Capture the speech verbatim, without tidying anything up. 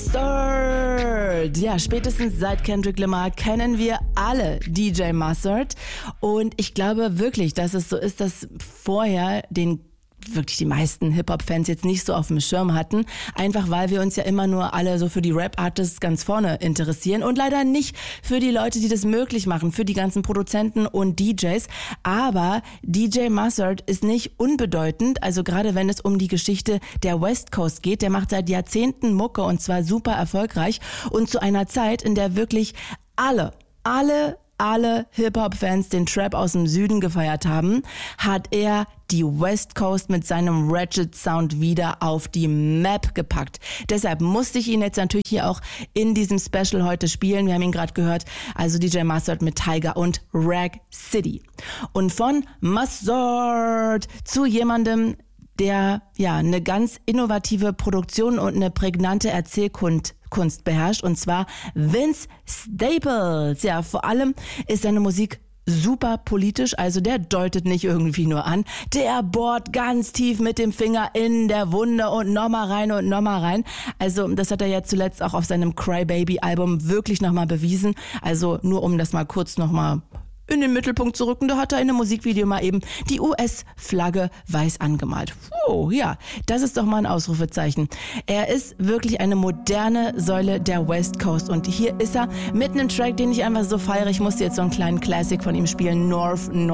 Mustard. Ja, spätestens seit Kendrick Lamar kennen wir alle D J Mustard. Und ich glaube wirklich, dass es so ist, dass vorher den wirklich die meisten Hip-Hop-Fans jetzt nicht so auf dem Schirm hatten. Einfach weil wir uns ja immer nur alle so für die Rap-Artists ganz vorne interessieren und leider nicht für die Leute, die das möglich machen, für die ganzen Produzenten und D Js. Aber D J Mustard ist nicht unbedeutend, also gerade wenn es um die Geschichte der West Coast geht. Der macht seit Jahrzehnten Mucke und zwar super erfolgreich und zu einer Zeit, in der wirklich alle, alle alle Hip-Hop-Fans den Trap aus dem Süden gefeiert haben, hat er die West Coast mit seinem Ratchet-Sound wieder auf die Map gepackt. Deshalb musste ich ihn jetzt natürlich hier auch in diesem Special heute spielen. Wir haben ihn gerade gehört, also D J Mustard mit Tyga und Rag City. Und von Mustard zu jemandem, der ja eine ganz innovative Produktion und eine prägnante Erzählkunst Kunst beherrscht, und zwar Vince Staples. Ja, vor allem ist seine Musik super politisch, also der deutet nicht irgendwie nur an, der bohrt ganz tief mit dem Finger in der Wunde und nochmal rein und nochmal rein. Also das hat er ja zuletzt auch auf seinem Crybaby-Album wirklich nochmal bewiesen. Also nur um das mal kurz nochmal in den Mittelpunkt zu rücken, da hat er in einem Musikvideo mal eben die U S-Flagge weiß angemalt. Oh ja, das ist doch mal ein Ausrufezeichen. Er ist wirklich eine moderne Säule der West Coast und hier ist er mit einem Track, den ich einfach so feiere. Ich musste jetzt so einen kleinen Classic von ihm spielen, North North.